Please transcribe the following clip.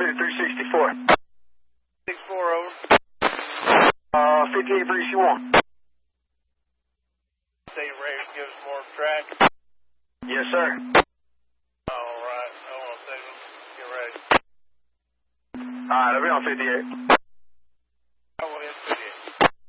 364. 64 over. 58 for EC1. Stay ready to give us more track. Yes, sir. Alright, hold on a second. Get ready. Alright, I'll be on 58.